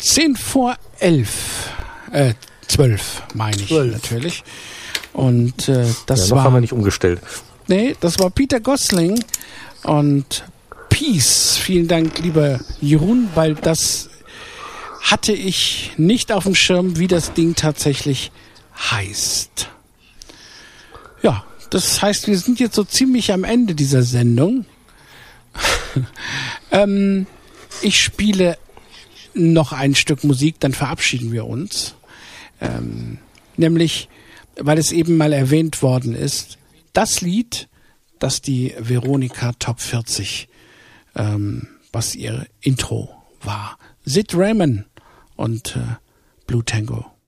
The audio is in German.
10:11. 12 meine ich 12. natürlich. Und das noch war... haben wir nicht umgestellt. Nee, das war Peter Gosling und Peace. Vielen Dank, lieber Jeroen, weil das hatte ich nicht auf dem Schirm, wie das Ding tatsächlich heißt. Ja, das heißt, wir sind jetzt so ziemlich am Ende dieser Sendung. Ich spiele noch ein Stück Musik, dann verabschieden wir uns. Nämlich, weil es eben mal erwähnt worden ist, das Lied, das die Veronika Top 40, was ihr Intro war. Sid Raymond und Blue Tango.